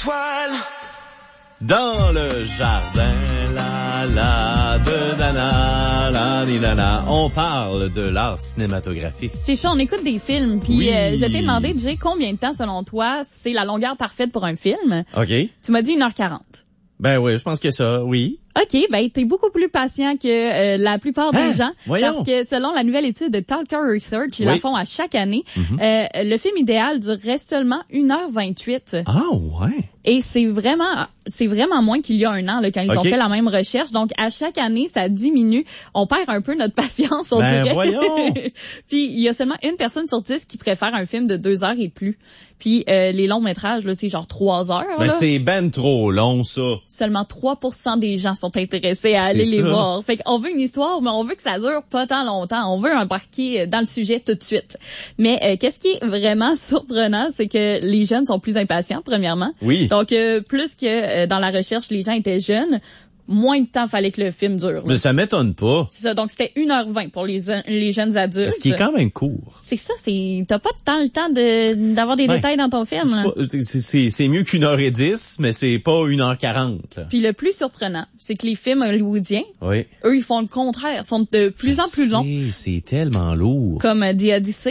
étoiles. Dans le jardin, de Nana, la di nana. On parle de l'art cinématographique. C'est ça, on écoute des films. Puis Oui. je t'ai demandé, Jay, combien de temps, selon toi, c'est la longueur parfaite pour un film? OK. Tu m'as dit 1h40. Ben oui, je pense que ça, oui. OK, ben t'es beaucoup plus patient que la plupart des gens. Voyons. Parce que selon la nouvelle étude de Talker Research, ils la font à chaque année, le film idéal durerait seulement 1h28. Ah ouais. Et c'est vraiment moins qu'il y a un an là, quand ils ont OK. fait la même recherche. Donc, à chaque année, ça diminue. On perd un peu notre patience, on dirait. Voyons. Puis, il y a seulement une personne sur 10 qui préfère un film de 2 heures et plus. Puis, les longs métrages, là, tu sais, genre 3 heures. Mais là, c'est ben trop long, ça. seulement 3% des gens sont intéressés à aller les ça. voir. Fait qu'on veut une histoire, mais on veut que ça dure pas tant longtemps. On veut embarquer dans le sujet tout de suite. Mais qu'est-ce qui est vraiment surprenant, c'est que les jeunes sont plus impatients, premièrement. Oui. Donc, plus que dans la recherche, les gens étaient jeunes, moins de temps fallait que le film dure. là. Mais ça m'étonne pas. C'est ça. Donc, c'était 1h20 pour les jeunes adultes. Ce qui est quand même court. C'est ça, t'as pas le temps d'avoir des détails dans ton film. Là. C'est mieux qu'1h10, mais c'est pas 1h40. Là. Puis le plus surprenant, c'est que les films hollywoodiens, Oui. eux, ils font le contraire, sont de plus en plus longs. C'est tellement lourd. Comme The Odyssey.